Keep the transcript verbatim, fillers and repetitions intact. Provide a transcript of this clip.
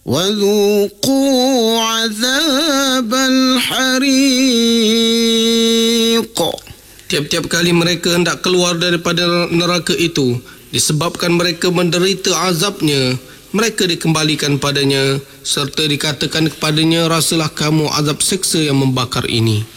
وذوقوا عذاب الحريق. Tiap-tiap kali mereka hendak keluar daripada neraka itu, disebabkan mereka menderita azabnya, mereka dikembalikan padanya serta dikatakan kepadanya, rasalah kamu azab seksa yang membakar ini.